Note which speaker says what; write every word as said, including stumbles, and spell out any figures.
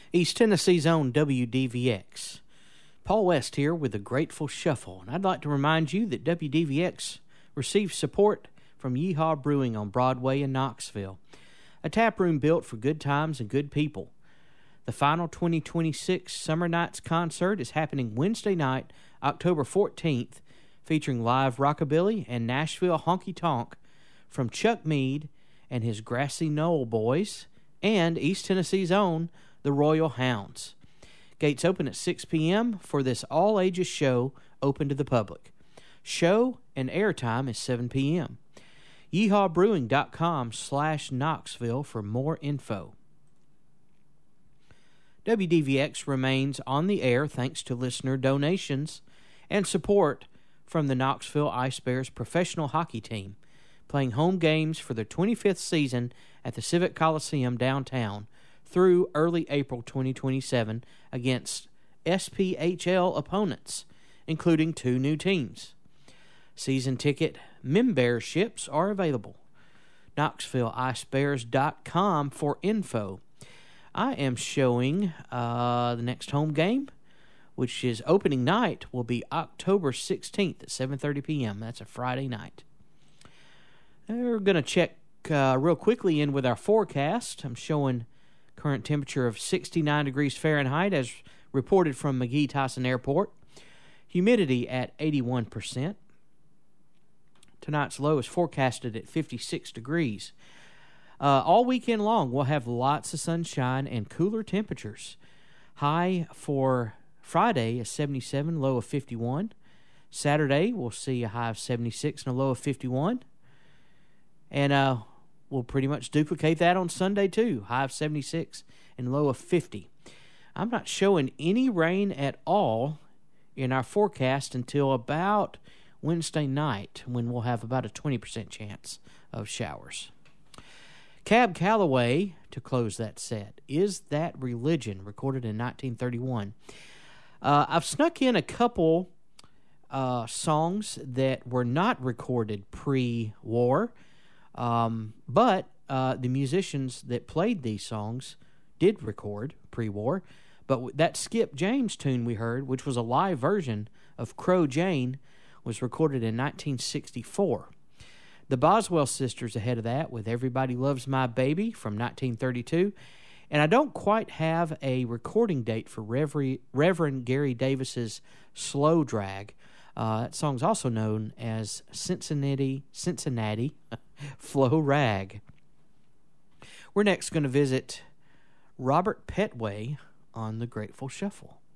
Speaker 1: East Tennessee's own W D V X. Paul West here with the Grateful Shuffle, and I'd like to remind you that W D V X receives support from Yeehaw Brewing on Broadway in Knoxville, a tap room built for good times and good people. The final twenty twenty-six Summer Nights concert is happening Wednesday night, October fourteenth, featuring live rockabilly and Nashville honky-tonk from Chuck Mead and his Grassy Knoll Boys and East Tennessee's own the Royal Hounds. Gates open at six p.m. for this all-ages show open to the public. Show and airtime is seven p.m. yeehawbrewing.com slash Knoxville for more info. W D V X remains on the air thanks to listener donations and support from the Knoxville Ice Bears professional hockey team, playing home games for their twenty-fifth season at the Civic Coliseum downtown through early April twenty twenty-seven against S P H L opponents, including two new teams. Season ticket memberships are available. Knoxville Ice Bears dot com for info. I am showing uh, the next home game, which is opening night, will be October sixteenth at seven thirty p.m. That's a Friday night. We're going to check uh, real quickly in with our forecast. I'm showing current temperature of sixty-nine degrees Fahrenheit as reported from McGee-Tyson Airport. Humidity at eighty-one percent. Tonight's low is forecasted at fifty-six degrees. Uh, all weekend long, we'll have lots of sunshine and cooler temperatures. High for Friday is seventy-seven, low of fifty-one. Saturday, we'll see a high of seventy-six and a low of fifty-one. And uh, we'll pretty much duplicate that on Sunday, too. High of seventy-six and low of fifty. I'm not showing any rain at all in our forecast until about Wednesday night, when we'll have about a twenty percent chance of showers. Cab Calloway, to close that set, Is That Religion, recorded in nineteen thirty-one. Uh, I've snuck in a couple uh, songs that were not recorded pre-war, um, but uh, the musicians that played these songs did record pre-war. But that Skip James tune we heard, which was a live version of Crow Jane, was recorded in nineteen sixty-four. The Boswell Sisters ahead of that with Everybody Loves My Baby from nineteen thirty-two. And I don't quite have a recording date for Reverend, Reverend Gary Davis's Slow Drag. Uh, that song's also known as Cincinnati, Cincinnati Flow Rag. We're next going to visit Robert Petway on the Grateful Shuffle.